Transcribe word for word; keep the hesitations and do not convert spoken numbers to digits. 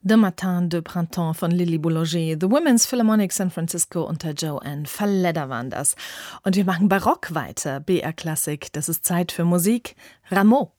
De Matin de Printemps von Lily Boulanger, The Women's Philharmonic San Francisco unter Joanne Falleda waren das. Und wir machen Barock weiter, B R Klassik. Das ist Zeit für Musik. Rameau.